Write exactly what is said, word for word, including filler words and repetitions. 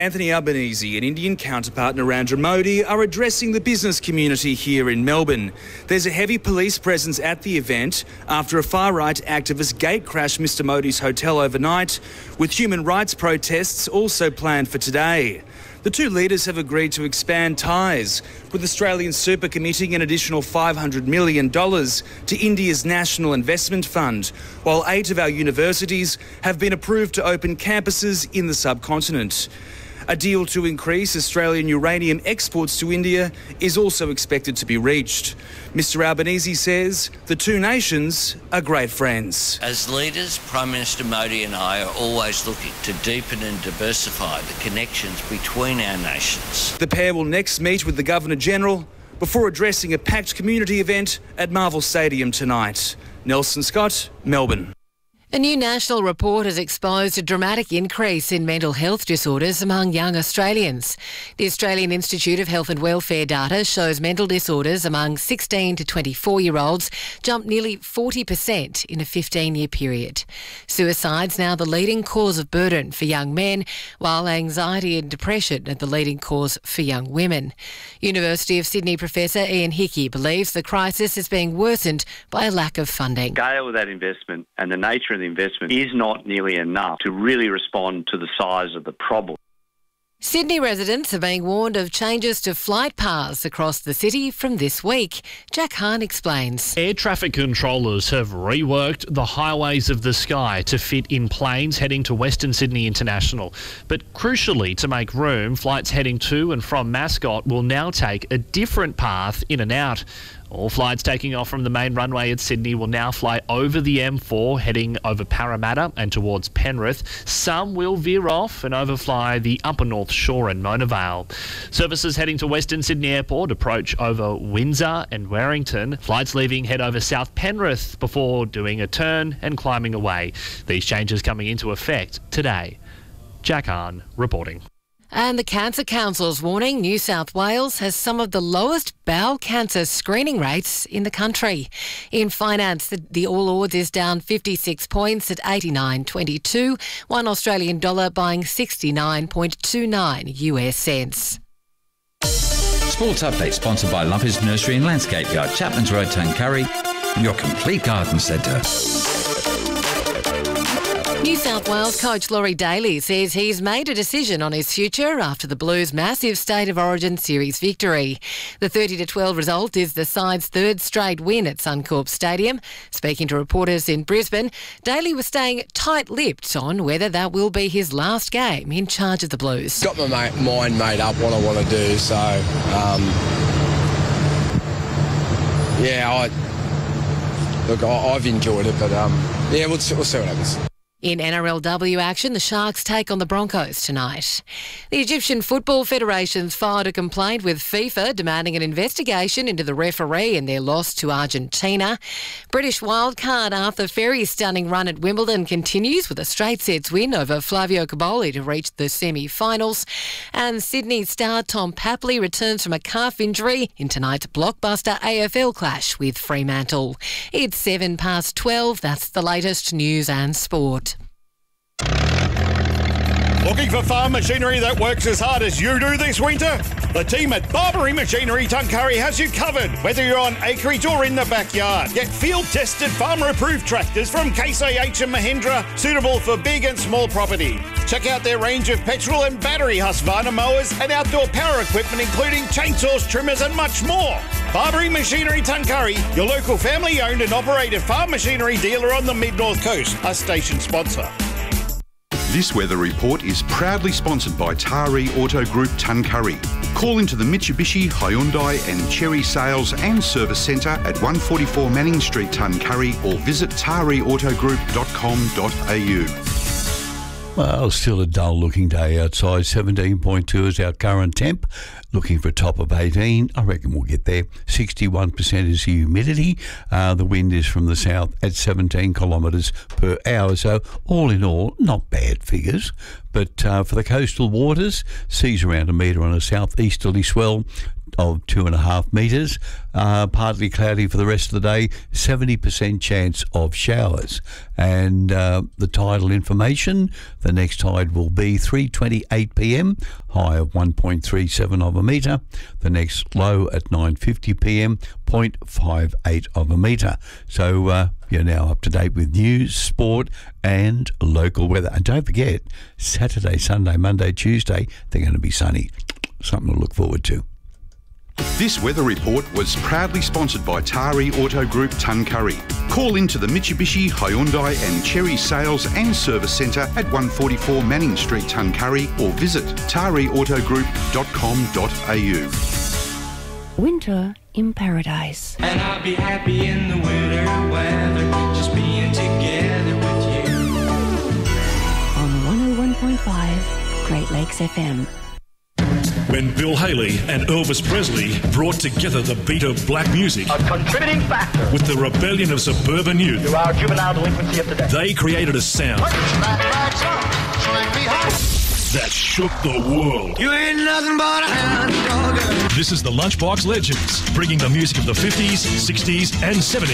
Anthony Albanese and Indian counterpart Narendra Modi are addressing the business community here in Melbourne. There's a heavy police presence at the event after a far-right activist gate-crashed Mister Modi's hotel overnight, with human rights protests also planned for today. The two leaders have agreed to expand ties, with Australian Super committing an additional five hundred million dollars to India's National Investment Fund, while eight of our universities have been approved to open campuses in the subcontinent. A deal to increase Australian uranium exports to India is also expected to be reached. Mister Albanese says the two nations are great friends. As leaders, Prime Minister Modi and I are always looking to deepen and diversify the connections between our nations. The pair will next meet with the Governor-General before addressing a packed community event at Marvel Stadium tonight. Nelson Scott, Melbourne. A new national report has exposed a dramatic increase in mental health disorders among young Australians. The Australian Institute of Health and Welfare data shows mental disorders among sixteen to twenty-four-year-olds jumped nearly forty percent in a fifteen-year period. Suicide's now the leading cause of burden for young men, while anxiety and depression are the leading cause for young women. University of Sydney Professor Ian Hickey believes the crisis is being worsened by a lack of funding. The scale of that investment and the nature of the investment is not nearly enough to really respond to the size of the problem. Sydney residents are being warned of changes to flight paths across the city from this week. Jack Hahn explains. Air traffic controllers have reworked the highways of the sky to fit in planes heading to Western Sydney International. But crucially, to make room, flights heading to and from Mascot will now take a different path in and out. All flights taking off from the main runway at Sydney will now fly over the M four, heading over Parramatta and towards Penrith. Some will veer off and overfly the upper North Shore and Mona Vale. Services heading to Western Sydney Airport approach over Windsor and Warrington. Flights leaving head over South Penrith before doing a turn and climbing away. These changes coming into effect today. Jack Hahn reporting. And the Cancer Council's warning New South Wales has some of the lowest bowel cancer screening rates in the country. In finance, the, the All Ords is down fifty-six points at eighty-nine twenty-two, one Australian dollar buying sixty-nine point two nine U S cents. Sports Update sponsored by Lumpy's Nursery and Landscape Yard, Chapman's Road, Tuncurry, your complete garden centre. New South Wales coach Laurie Daly says he's made a decision on his future after the Blues' massive State of Origin series victory. The thirty to twelve result is the side's third straight win at Suncorp Stadium. Speaking to reporters in Brisbane, Daly was staying tight-lipped on whether that will be his last game in charge of the Blues. Got my mind made up what I want to do, so um, yeah, I look, I, I've enjoyed it, but um, yeah, we'll, we'll see what happens. In N R L W action, the Sharks take on the Broncos tonight. The Egyptian Football Federation's filed a complaint with FIFA demanding an investigation into the referee in their loss to Argentina. British wildcard Arthur Ferry's stunning run at Wimbledon continues with a straight sets win over Flavio Caboli to reach the semi-finals. And Sydney star Tom Papley returns from a calf injury in tonight's blockbuster A F L clash with Fremantle. It's seven past twelve. That's the latest news and sport. Looking for farm machinery that works as hard as you do this winter? The team at Barbary Machinery Tuncurry has you covered, whether you're on acreage or in the backyard. Get field-tested, farmer-approved tractors from Case A H and Mahindra, suitable for big and small property. Check out their range of petrol and battery Husqvarna mowers and outdoor power equipment, including chainsaws, trimmers and much more. Barbary Machinery Tuncurry, your local family-owned and operated farm machinery dealer on the Mid-North Coast, a station sponsor. This weather report is proudly sponsored by Taree Auto Group Tuncurry. Call into the Mitsubishi, Hyundai and Chery Sales and Service Centre at one forty-four Manning Street, Tuncurry, or visit taree auto group dot com dot a u. Well, still a dull-looking day outside. seventeen point two is our current temp. Looking for a top of eighteen. I reckon we'll get there. sixty-one percent is the humidity. Uh, the wind is from the south at seventeen kilometres per hour. So all in all, not bad figures. But uh, for the coastal waters, seas around a metre on a southeasterly swell of two and a half metres. Uh, partly cloudy for the rest of the day, seventy percent chance of showers. And uh, the tidal information, the next tide will be three twenty-eight p m, high of one point three seven of a metre. The next low at nine fifty p m, zero point five eight of a metre. So uh, you're now up to date with news, sport and local weather. And don't forget, Saturday, Sunday, Monday, Tuesday, they're going to be sunny. Something to look forward to. This weather report was proudly sponsored by Tari Auto Group Tuncurry. Call into the Mitsubishi, Hyundai and Cherry Sales and Service Centre at one forty-four Manning Street, Tuncurry, or visit tari auto group dot com dot a u. Winter in Paradise. And I'll be happy in the winter weather, just being together with you. On one oh one point five Great Lakes F M. When Bill Haley and Elvis Presley brought together the beat of black music, a contributing factor, with the rebellion of suburban youth, to our juvenile delinquency of today, they created a sound that shook the world. You ain't nothing but a hound dog. This is the Lunchbox Legends, bringing the music of the fifties, sixties and seventies.